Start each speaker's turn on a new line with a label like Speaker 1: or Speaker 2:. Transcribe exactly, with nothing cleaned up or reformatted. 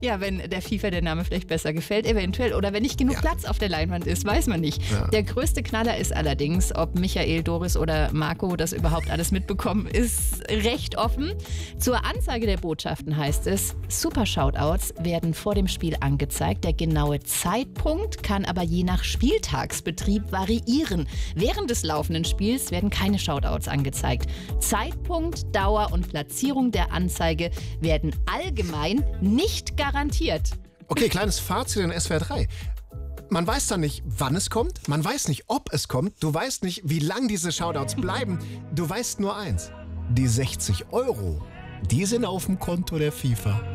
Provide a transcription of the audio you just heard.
Speaker 1: Ja, wenn der FIFA der Name vielleicht besser gefällt, eventuell. Oder wenn nicht genug
Speaker 2: Ja.
Speaker 1: Platz auf der Leinwand ist, weiß man nicht.
Speaker 2: Ja.
Speaker 1: Der größte Knaller ist allerdings, ob Michael, Doris oder Marco das überhaupt alles mitbekommen, ist recht offen. Zur Anzeige der Botschaften heißt es, Super Shoutouts werden vor dem Spiel angezeigt. Der genaue Zeitpunkt kann aber je nach Spieltagsbetrieb variieren. Während des laufenden Spiels werden keine Shoutouts angezeigt. Zeitpunkt, Dauer und Platzierung der Anzeige werden allgemein nicht garantiert.
Speaker 2: Okay, kleines Fazit in S W R drei. Man weiß dann nicht, wann es kommt. Man weiß nicht, ob es kommt. Du weißt nicht, wie lang diese Shoutouts bleiben. Du weißt nur eins. Die sechzig Euro, die sind auf dem Konto der FIFA.